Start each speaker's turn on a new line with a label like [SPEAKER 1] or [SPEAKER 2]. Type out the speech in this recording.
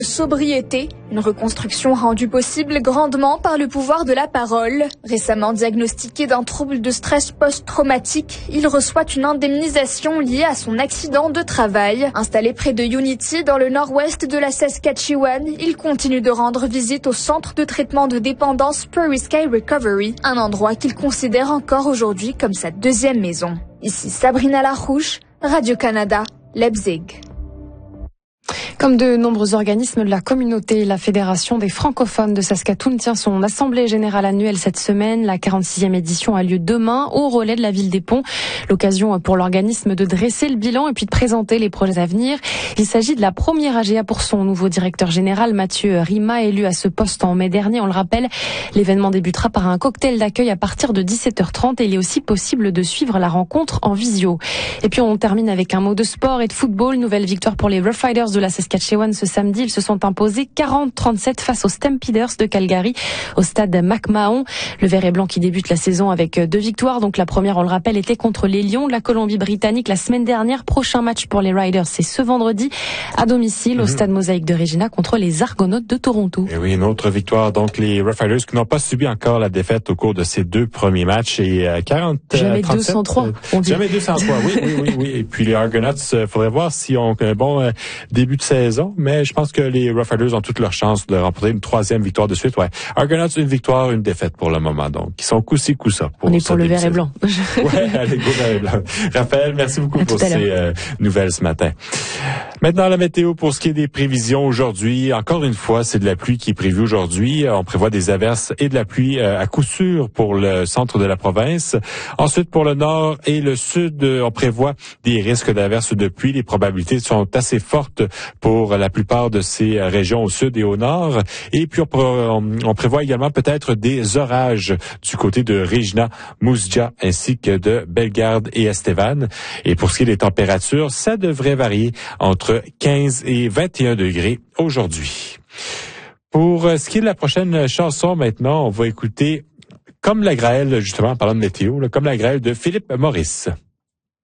[SPEAKER 1] Sobriété, une reconstruction rendue possible grandement par le pouvoir de la parole. Récemment diagnostiqué d'un trouble de stress post-traumatique, il reçoit une indemnisation liée à son accident de travail. Installé près de Unity, dans le nord-ouest de la Saskatchewan, il continue de rendre visite au centre de traitement de dépendance Prairie Sky Recovery, un endroit qu'il considère encore aujourd'hui comme sa deuxième maison. Ici Sabrina Larouche, Radio-Canada, Leipzig.
[SPEAKER 2] Comme de nombreux organismes de la communauté, la Fédération des francophones de Saskatoon tient son assemblée générale annuelle cette semaine. La 46e édition a lieu demain au relais de la ville des Ponts. L'occasion pour l'organisme de dresser le bilan et puis de présenter les projets à venir. Il s'agit de la première AGA pour son nouveau directeur général, Mathieu Rima, élu à ce poste en mai dernier. On le rappelle, l'événement débutera par un cocktail d'accueil à partir de 17h30 et il est aussi possible de suivre la rencontre en visio. Et puis on termine avec un mot de sport et de football. Nouvelle victoire pour les Rough Riders de la Saskatchewan ce samedi. Ils se sont imposés 40-37 face aux Stampeders de Calgary au stade McMahon. Le vert et blanc qui débute la saison avec 2 victoires. Donc la première, on le rappelle, était contre les Lions de la Colombie-Britannique la semaine dernière. Prochain match pour les Riders, c'est ce vendredi à domicile au stade Mosaïque de Regina contre les Argonautes de Toronto.
[SPEAKER 3] Et oui, une autre victoire. Donc les Rough Riders qui n'ont pas subi encore la défaite au cours de ces 2 premiers matchs et 40
[SPEAKER 2] jamais
[SPEAKER 3] 37,
[SPEAKER 2] 203. On dit.
[SPEAKER 3] Jamais 203. Oui. Et puis les Argonauts, faudrait voir si on a un bon début de saison, mais je pense que les Rough Riders ont toutes leurs chances de remporter une 3e victoire de suite. Ouais. Argonauts, une victoire, une défaite pour le moment. Donc, ils sont coup-ci, coup-ça.
[SPEAKER 2] On est pour le vert et blanc.
[SPEAKER 3] Ouais, allez, go vert et blanc. Raphaël, merci beaucoup pour ces nouvelles ce matin. Maintenant, la météo pour ce qui est des prévisions aujourd'hui. Encore une fois, c'est de la pluie qui est prévue aujourd'hui. On prévoit des averses et de la pluie à coup sûr pour le centre de la province. Ensuite, pour le nord et le sud, on prévoit des risques d'averses de pluie. Les probabilités sont assez fortes pour la plupart de ces régions au sud et au nord. Et puis, on prévoit également peut-être des orages du côté de Regina, Moose-Jaw, ainsi que de Bellegarde et Estevan. Et pour ce qui est des températures, ça devrait varier entre 15 et 21 degrés aujourd'hui. Pour ce qui est de la prochaine chanson maintenant, on va écouter Comme la grêle, justement, en parlant de météo, Comme la grêle de Philippe Maurice.